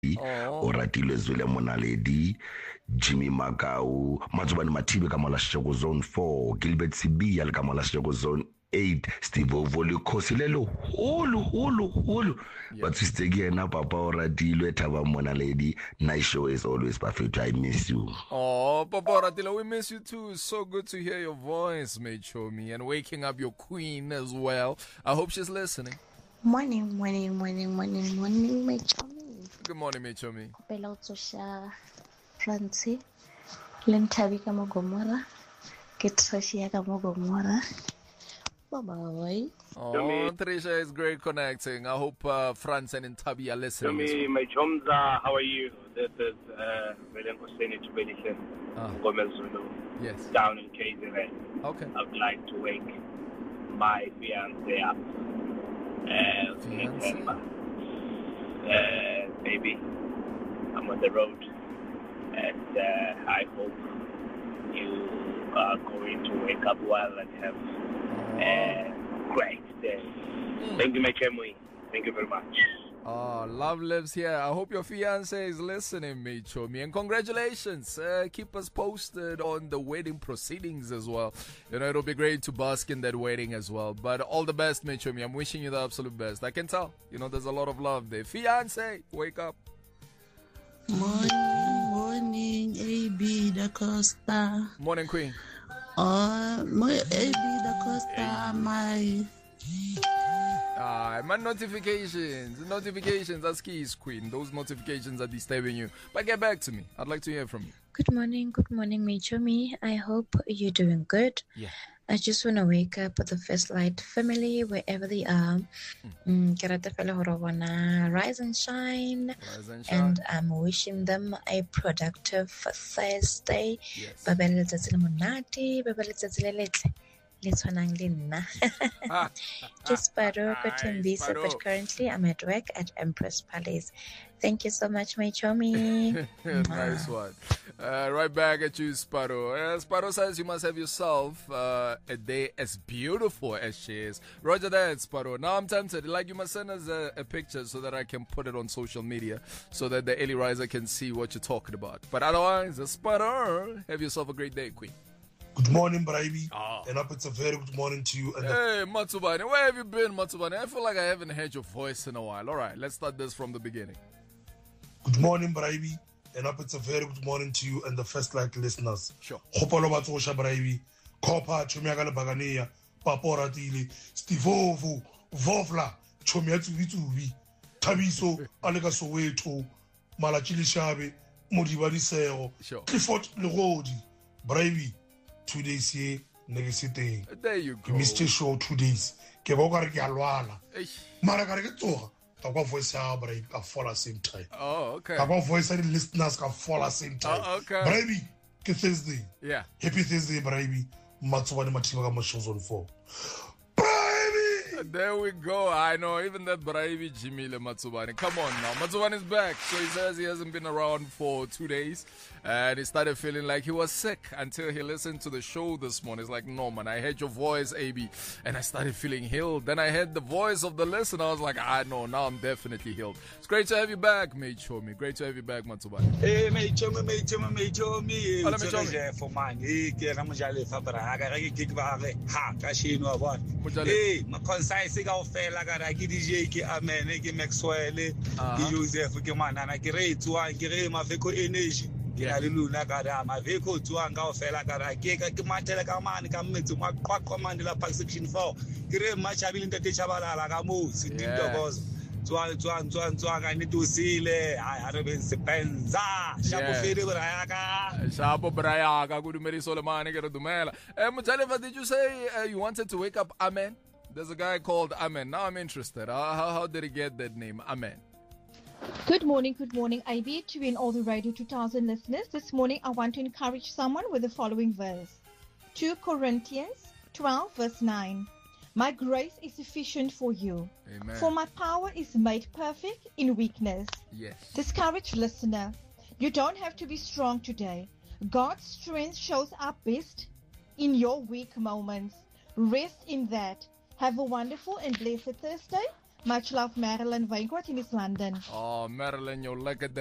o Ratile Zwile Monaledi, Jimmy Makau, Matsubani Matibe Kamala Shego Zone 4, Gilbert Sibi Al Kamala Shego Zone 8, Steve Ovoli Kosilelo, hulu. But sister again, Papa Ratile Tava Monaledi, nice show is always perfect. I miss you. Oh, Papa Ratile, we miss you too. It's so good to hear your voice, mate, show me, and waking up your queen as well. I hope she's listening. Morning, my chummy. Good morning, mate, show me. Kopela utsosha Francie. Lentabi ka mogomora. Ke Tricia ka mogomora. Bye-bye. Oh, Tricia is great connecting. I hope Franz and Ntabi are listening. Shomi, my chumza, how are you? This is William Hussein Chubedishan, Gomel Zulu. Yes. Down in KZN. Okay. I would like to wake my fiancé up. September. Baby, I'm on the road, and I hope you are going to wake up well and have a great day. Thank you, my Chemui. Thank you very much. Oh, love lives here. I hope your fiancé is listening, mate, show me. And congratulations. Keep us posted on the wedding proceedings as well. You know, it'll be great to bask in that wedding as well. But all the best, mate, show me. I'm wishing you the absolute best. I can tell. You know, there's a lot of love there. Fiancé, wake up. Morning, AB Da Costa. Morning, Queen. My AB Da Costa, my Notifications, that's keys, Queen. Those notifications are disturbing you. But get back to me. I'd like to hear from you. Good morning, Michomi. I hope you're doing good. Yeah. I just want to wake up with the First Light family, wherever they are. Rise and shine. And I'm wishing them a productive Thursday. Yes. Letshwanang le nna. Just Sparo Kotembisa, but currently I'm at work at Empress Palace. Thank you so much, my chummy. Nice one. Right back at you, Sparo. Sparo says you must have yourself a day as beautiful as she is. Roger that, Sparo. Now I'm tempted. Like, you must send us a picture so that I can put it on social media so that the Early Riser can see what you're talking about. But otherwise, Sparo, have yourself a great day, Queen. Good morning, Braibi. And up, it's a very good morning to you. Hey, Matsubani, where have you been, Matsubani? I feel like I haven't heard your voice in a while. All right, let's start this from the beginning. Good morning, Braibi. And up, it's a very good morning to you and the First Light listeners. Sure. Hopolo batsosha Braibi. Kopa Chumiaga Bagania. Papora Dili. Stivovu. Vovla. Chumiatu Vituvi. Tabiso. Alega Soweto. Malachili Shabe. Modibadi Seo. Sure. Clifford Lerodi. Braibi. 2 days here, next There you go. Mr. Show 2 days. Ke ba ka re ke a lwala. Mara ka re ke tsoga. Ka kwa voice ya Braibi ka fall at same time. Oh, okay. Ka kwa voice ya the listeners ka fall at same time. Oh, okay. Braibi, ke Thursday. Yeah. Happy Thursday, Braibi. Matsubani Matiba ka mo shows on 4. There we go. I know, even that Braibi Jimile Matsubani. Come on now. Matsubani is back. So he says he hasn't been around for 2 days. And he started feeling like he was sick until he listened to the show this morning. He's like, no, man, I heard your voice, AB. And I started feeling healed. Then I heard the voice of the listener. I was like, no, now I'm definitely healed. It's great to have you back, mate. Show me. Great to have you back, Matsubani. Hey, mate, show me. Hello, mate, show me. For man, hey, my concise go fail like I get DJ, Amen, Maxwell, Joseph, Kimana, I create to I get my vehicle energy. Luna Gada, my vehicle to Anga Fella Gada, Keka, Matela, come to my Park Command Park Section 4. Great much I will the Chavala Lagamu, sitting the I need to see I have been Sepenza, Shapo Fede Brayaga, Shapo Brayaga, good Mary Solomani, Dumela. Mutaleva, did you say you wanted to wake up Amen? There's a guy called Amen. Now I'm interested. How did he get that name? Amen. Good morning, IB, to in all the Radio 2000 listeners. This morning I want to encourage someone with the following verse. 2 Corinthians 12 verse 9. My grace is sufficient for you. Amen. For my power is made perfect in weakness. Yes. Discouraged listener, you don't have to be strong today. God's strength shows up best in your weak moments. Rest in that. Have a wonderful and blessed Thursday. Much love, Marilyn Weincourt in East London. Oh, Marilyn, you're like a